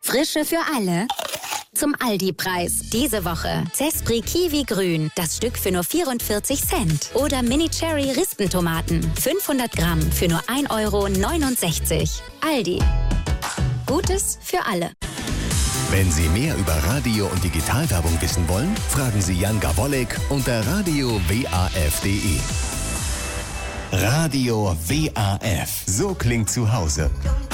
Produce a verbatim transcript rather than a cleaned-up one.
Frische für alle. Zum Aldi-Preis. Diese Woche Zespri Kiwi Grün, das Stück für nur vierundvierzig Cent. Oder Mini Cherry Rispentomaten, fünfhundert Gramm für nur ein Euro neunundsechzig. Aldi. Gutes für alle. Wenn Sie mehr über Radio- und Digitalwerbung wissen wollen, fragen Sie Jan Gawollek unter radio w a f punkt de. Radio W A F. So klingt zu Hause.